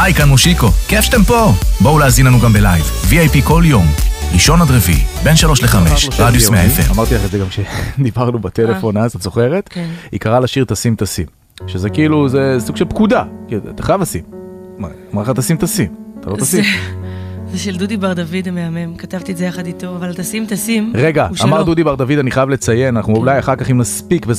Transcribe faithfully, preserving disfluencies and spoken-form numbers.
היי, כאן מושיקו, כיף שאתם פה. בואו להזין לנו גם בלייב, וי איי פי כל יום, ראשון עד רביעי, בין שלוש לחמש, רדיוס מאה אף אם. אמרתי לך את זה גם כשדיברנו בטלפון אז, את זוכרת? כן. היא קראה לשיר תשים תשים, שזה כאילו, זה סוג של פקודה, אתה חייב לשים. אמר לך תשים תשים, אתה לא תשים. זה של דודי בר דוד המהמם, כתבתי את זה יחד איתו, אבל תשים תשים. רגע, אמר דודי בר דוד, אני חייב לציין, אנחנו אולי אחר כך אם נספיק